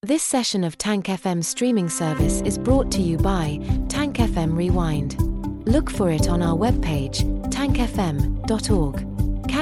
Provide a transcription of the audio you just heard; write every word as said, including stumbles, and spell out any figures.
This session of Tank F M streaming service is brought to you by Tank F M Rewind. Look for it on our webpage, tank f m dot org.